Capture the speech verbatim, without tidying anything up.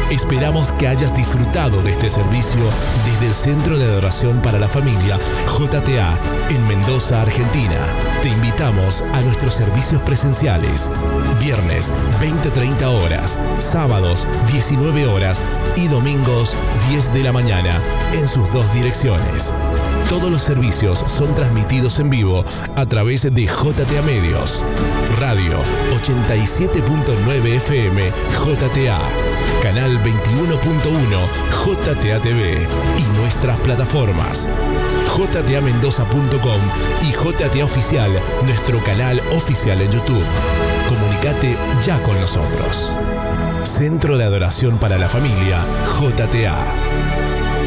Esperamos que hayas disfrutado de este servicio desde el Centro de Adoración para la Familia J T A en Mendoza, Argentina. Te invitamos a nuestros servicios presenciales, viernes veinte a treinta horas, sábados diecinueve horas y domingos diez de la mañana en sus dos direcciones. Todos los servicios son transmitidos en vivo a través de J T A Medios, Radio ochenta y siete punto nueve F M J T A, Canal veintiuno punto uno J T A T V y nuestras plataformas J T A Mendoza punto com y J T A Oficial, nuestro canal oficial en YouTube. Comunicate ya con nosotros. Centro de Adoración para la Familia J T A.